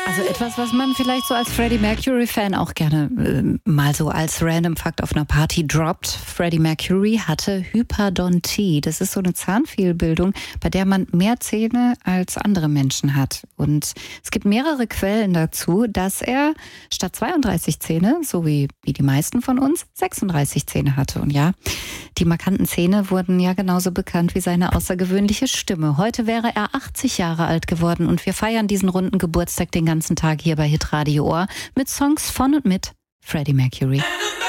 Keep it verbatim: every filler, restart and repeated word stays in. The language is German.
Also etwas, was man vielleicht so als Freddie Mercury-Fan auch gerne äh, mal so als Random Fakt auf einer Party droppt. Freddie Mercury hatte Hyperdontie. Das ist so eine Zahnfehlbildung, bei der man mehr Zähne als andere Menschen hat. Und es gibt mehrere Quellen dazu, dass er statt zweiunddreißig Zähne, so wie, wie die meisten von uns, sechsunddreißig Zähne hatte. Und ja, die markanten Zähne wurden ja genauso bekannt wie seine außergewöhnliche Stimme. Heute wäre er achtzig Jahre alt geworden und wir feiern diesen runden Geburtstag den ganzen Tag hier bei Hitradio Ohr mit Songs von und mit Freddie Mercury.